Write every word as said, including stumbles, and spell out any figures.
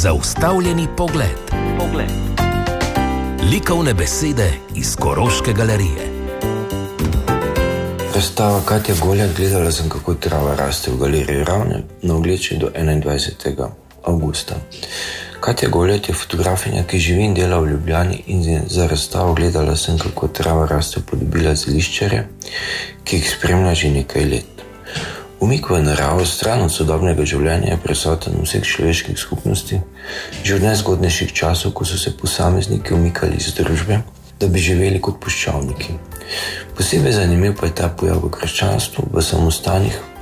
Zaustavljeni pogled. Pogled. Likovne besede iz Koroške galerije. Razstava Katja Goljak, gledala sem, kako trava raste v galeriji Ravne na Ogleči do enaindvajsetega avgusta. Katja Goljak je fotografinja, ki živi in dela v Ljubljani, in za razstavo gledala sem, kako trava raste, upodobila zeliščarje, ki jih spremlja že nekaj let. Umik v naravo, stran od sodobnega življenja, je prisoten v vseh človeških skupnosti, že od najzgodnejših časov, ko so se posamezniki umikali iz družbe, da bi živeli kot puščavniki. Posebej zanimiv pa je ta pojav v krščanstvu, v samostanih,